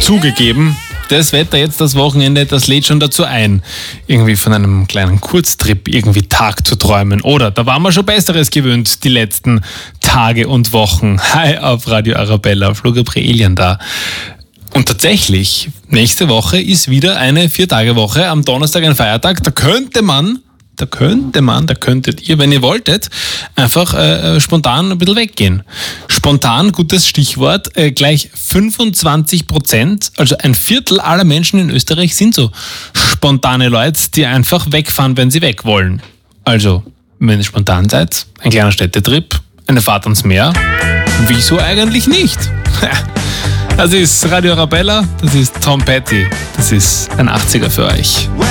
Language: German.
Zugegeben, das Wetter jetzt, das Wochenende, das lädt schon dazu ein, irgendwie von einem kleinen Kurztrip irgendwie Tag zu träumen. Oder, da waren wir schon Besseres gewöhnt, die letzten Tage und Wochen. Hi auf Radio Arabella, Flo Gabrielian da. Und tatsächlich, nächste Woche ist wieder eine 4-Tage-Woche, am Donnerstag ein Feiertag, da könntet ihr, wenn ihr wolltet, einfach spontan ein bisschen weggehen. Spontan, gutes Stichwort, gleich 25%, also ein Viertel aller Menschen in Österreich sind so spontane Leute, die einfach wegfahren, wenn sie weg wollen. Also, wenn ihr spontan seid, ein kleiner Städtetrip, eine Fahrt ans Meer, wieso eigentlich nicht? Das ist Radio Arabella, das ist Tom Petty, das ist ein 80er für euch.